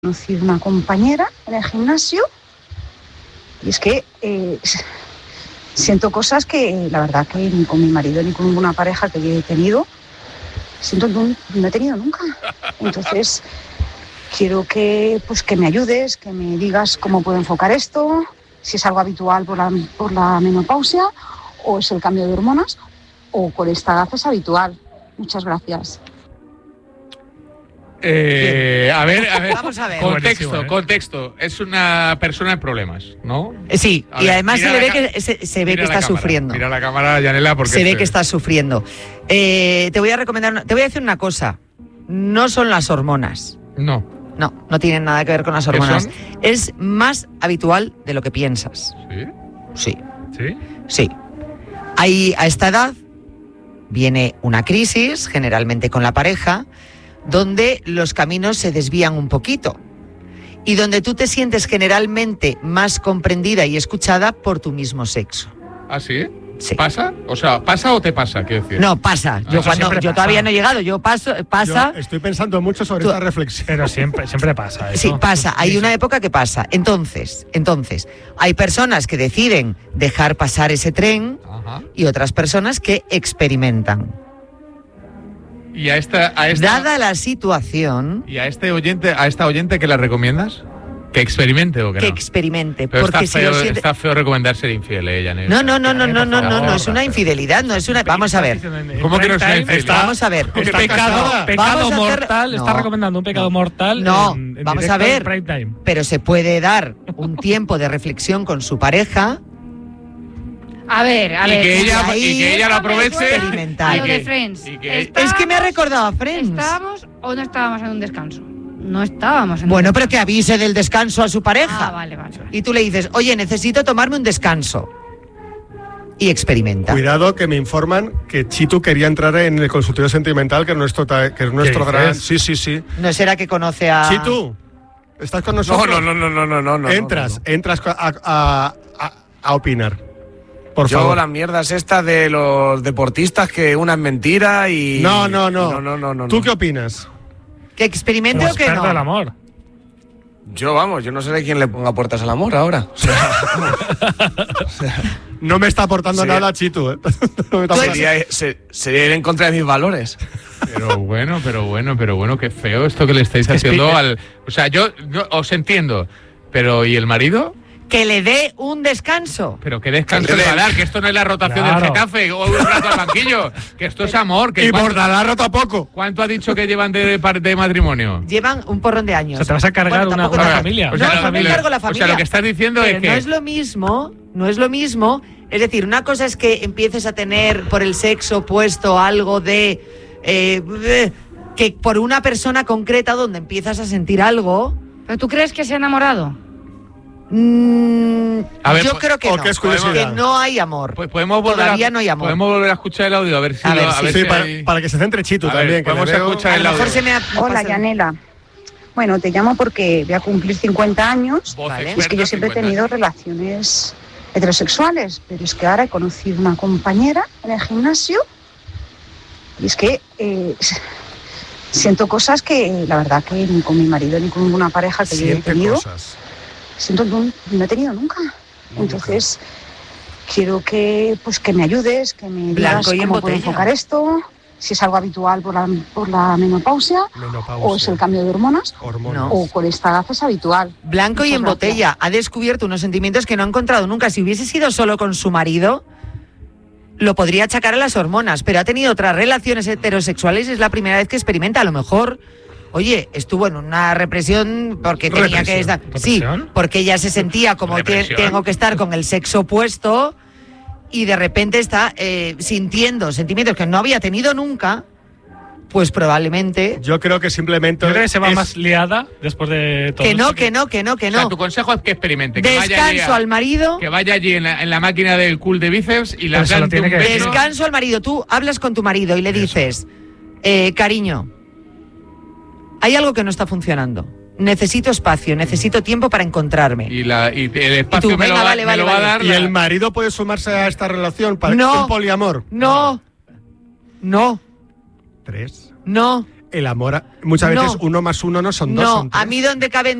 Conocí una compañera en el gimnasio y es que siento cosas que la verdad que ni con mi marido ni con ninguna pareja que he tenido no he tenido nunca. Entonces quiero que me ayudes, que me digas cómo puedo enfocar esto, si es algo habitual por la menopausia o es el cambio de hormonas o con esta edad es habitual. Muchas gracias. A ver. Vamos a ver. Contexto. Es una persona en problemas, ¿no? Sí, y además se ve que está sufriendo. Mira la cámara, Yanela, porque se ve que está sufriendo. Te voy a decir una cosa. No son las hormonas. No tienen nada que ver con las hormonas. Es más habitual de lo que piensas. ¿Sí? Sí. A esta edad viene una crisis, generalmente con la pareja, donde los caminos se desvían un poquito y donde tú te sientes generalmente más comprendida y escuchada por tu mismo sexo. ¿Ah, sí? Sí. ¿Pasa? O sea, ¿pasa o te pasa? Quiero decir. No, pasa. Yo todavía no he llegado. Pasa. Yo estoy pensando mucho sobre esta reflexión. Pero siempre pasa eso. Sí, pasa. Hay una época que pasa. Entonces, hay personas que deciden dejar pasar ese tren. Ajá. Y otras personas que experimentan. ¿Y a esta dada la situación? ¿Y a esta oyente qué la recomiendas? ¿Que experimente o que no? Que experimente. Pero porque está feo recomendar ser infiel, Janela. No es una infidelidad, no es una... Vamos a ver. ¿Cómo que no es una infidelidad? Vamos a ver. Pecado mortal, está recomendando un pecado mortal. No, en vamos a ver. Prime time. Pero se puede dar un tiempo de reflexión con su pareja. A ver. Y que ella lo aproveche. A lo de Friends. Es que me ha recordado a Friends. ¿Estábamos o no estábamos en un descanso? No estábamos en Bueno, pero que avise del descanso a su pareja. Ah, vale. Y tú le dices, oye, necesito tomarme un descanso. Y experimenta. Cuidado, que me informan que Chitu quería entrar en el consultorio sentimental, que es nuestro gran... Sí. ¿No será que conoce a...? Chitu, ¿estás con nosotros? No. Entras a opinar. Por favor. Las mierdas estas de los deportistas, que una es mentira y... No. ¿Tú qué opinas? ¿Que experimente o que no? Del amor. Yo no sé de quién le ponga puertas al amor ahora. O sea, no me está aportando nada, Chitu. Sería ir en contra de mis valores. Pero bueno, qué feo esto que le estáis haciendo al... O sea, yo os entiendo, pero ¿y el marido? Que le dé un descanso. Pero ¿qué descanso le va a dar? Que esto no es la rotación del Getafe o un rato al banquillo. Que esto es amor. Y Bordalás rota poco. ¿Cuánto ha dicho que llevan de matrimonio? Llevan un porrón de años. O sea, te vas a cargar una familia. No me cargo la familia. O sea, lo que estás diciendo es que... No es lo mismo. Es decir, una cosa es que empieces a tener por el sexo opuesto algo de... que por una persona concreta donde empiezas a sentir algo... ¿Pero tú crees que se ha enamorado? Yo creo que no. Que no hay amor. Pues Todavía no hay amor. Podemos volver a escuchar el audio, a ver si para que se centre Chitu también. Podemos escuchar el audio. Hola, Yanela. Bueno, te llamo porque voy a cumplir 50 años. Vale. Es que yo siempre he tenido relaciones heterosexuales, pero es que ahora he conocido una compañera en el gimnasio y es que siento cosas que la verdad que ni con mi marido ni con ninguna pareja que he tenido. No he tenido nunca. Entonces quiero que me ayudes, que me digas cómo puedo enfocar esto, si es algo habitual por la menopausia o es el cambio de hormonas. O con esta edad es habitual. Blanco y en botella. Ha descubierto unos sentimientos que no ha encontrado nunca. Si hubiese sido solo con su marido, lo podría achacar a las hormonas, pero ha tenido otras relaciones heterosexuales y es la primera vez que experimenta. A lo mejor... Oye, estuvo en una represión porque tenía que estar... Sí, porque ella se sentía como tengo que estar con el sexo opuesto y de repente está sintiendo sentimientos que no había tenido nunca, pues probablemente... Yo creo que simplemente... Yo creo que se va más liada después de todo. Que no. O sea, tu consejo es que experimente. Que Descanso al marido... Que vaya allí en la máquina del cool de bíceps y la plante un beso. Descanso al marido. Tú hablas con tu marido y le dices, cariño... Hay algo que no está funcionando. Necesito espacio, necesito tiempo para encontrarme. Y el espacio me lo va a dar. ¿Y el marido puede sumarse a esta relación para un poliamor? No. 3. No. El amor, muchas veces 1 más 1 no son 2, son 3. No, a mí donde caben